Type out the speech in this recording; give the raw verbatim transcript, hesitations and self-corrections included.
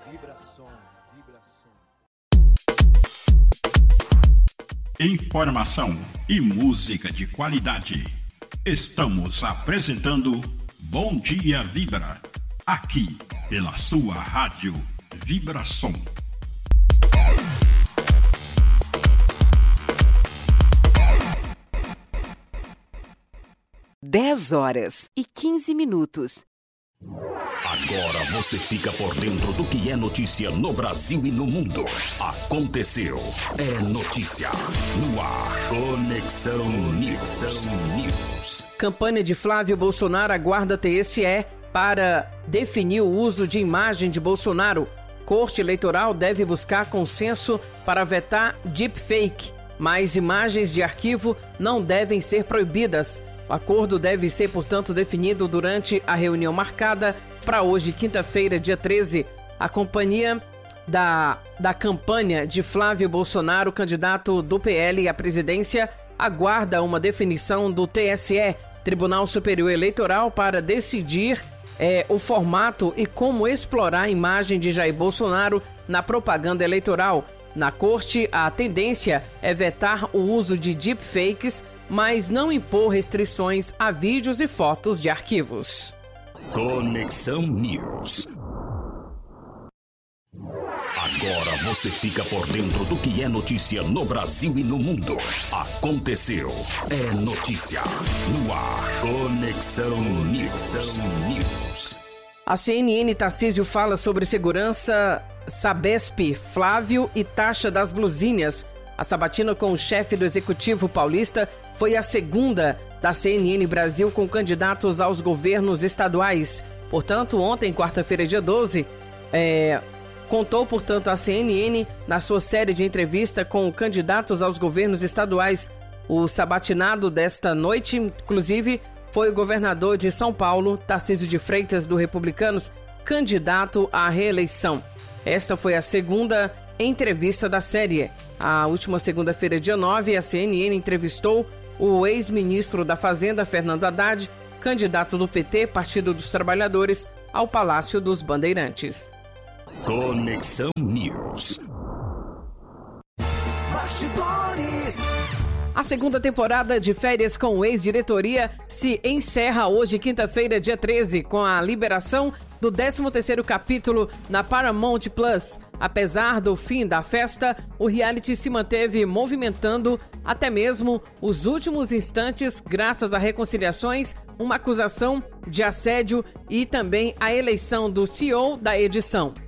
Vibração, vibração. Informação e música de qualidade. Estamos apresentando Bom Dia Vibra, aqui pela sua rádio Vibração. dez horas e quinze minutos. Agora você fica por dentro do que é notícia no Brasil e no mundo. Aconteceu. É notícia. No ar. Conexão News. News. Campanha de Flávio Bolsonaro aguarda T S E para definir o uso de imagem de Bolsonaro. Corte Eleitoral deve buscar consenso para vetar deepfake, mas imagens de arquivo não devem ser proibidas. O acordo deve ser, portanto, definido durante a reunião marcada para hoje, quinta-feira, dia treze. A companhia da, da campanha de Flávio Bolsonaro, candidato do P L à presidência, aguarda uma definição do T S E, Tribunal Superior Eleitoral, para decidir é, o formato e como explorar a imagem de Jair Bolsonaro na propaganda eleitoral. Na corte, a tendência é vetar o uso de deepfakes, mas não impor restrições a vídeos e fotos de arquivos. Conexão News. Agora você fica por dentro do que é notícia no Brasil e no mundo. Aconteceu. É notícia. No ar. Conexão News. News. A C N N Tarcísio fala sobre segurança, Sabesp, Flávio e taxa das blusinhas. A sabatina com o chefe do Executivo paulista foi a segunda da C N N Brasil com candidatos aos governos estaduais. Portanto, ontem, quarta-feira, dia doze, é, contou, portanto, a C N N na sua série de entrevista com candidatos aos governos estaduais. O sabatinado desta noite, inclusive, foi o governador de São Paulo, Tarcísio de Freitas, do Republicanos, candidato à reeleição. Esta foi a segunda entrevista da série. A última segunda-feira, dia nove, a C N N entrevistou o ex-ministro da Fazenda, Fernando Haddad, candidato do P T, Partido dos Trabalhadores, ao Palácio dos Bandeirantes. Conexão News. Bastidores. A segunda temporada de Férias com Ex-Diretoria se encerra hoje, quinta-feira, dia treze, com a liberação do décimo terceiro capítulo na Paramount Plus. Apesar do fim da festa, o reality se manteve movimentando até mesmo os últimos instantes, graças a reconciliações, uma acusação de assédio e também a eleição do C E O da edição.